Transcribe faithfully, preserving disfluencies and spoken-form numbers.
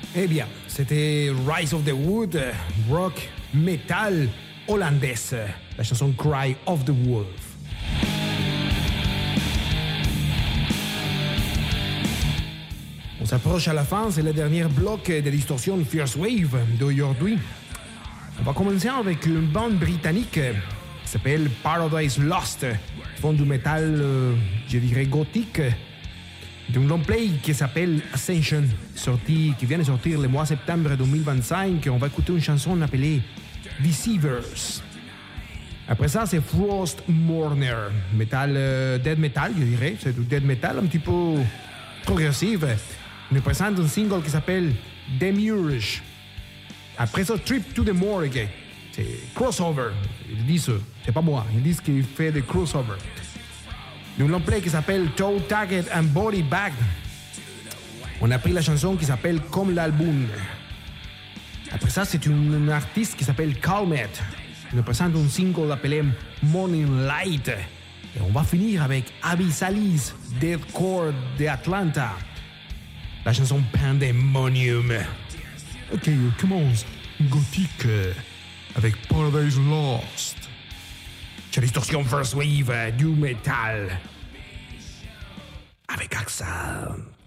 Eh bien, c'était Rise of the Wood, rock, metal hollandaise, la chanson Cry of the Wolf. On s'approche à la fin, c'est le dernier bloc de Distortion First Wave d'aujourd'hui. On va commencer avec une bande britannique qui s'appelle Paradise Lost. Ils font du métal, euh, je dirais, gothique, d'un long play qui s'appelle Ascension, sorti, qui vient de sortir le mois de septembre deux mille vingt-cinq. On va écouter une chanson appelée Deceivers. Après ça, c'est Frost Mourner, metal, euh, dead metal, je dirais. C'est du dead metal un petit peu progressif. Il nous présente un single qui s'appelle Demiurge. Après ça, Trip to the Morgue. C'est crossover. Ils disent, c'est pas moi, ils disent qu'il fait des crossover. Un long play qui s'appelle Toe Tagged and Body Bagged. On a pris la chanson qui s'appelle Comme l'album. Après ça, c'est une, artiste qui s'appelle Calmet. Il nous présente un single appelé Morning Light. Et on va finir avec Abyssalis, Deathcore de Atlanta. La chanson Pandemonium. Ok, on commence gothique avec Paradise Lost. C'est Distortion First Wave du métal avec Axel.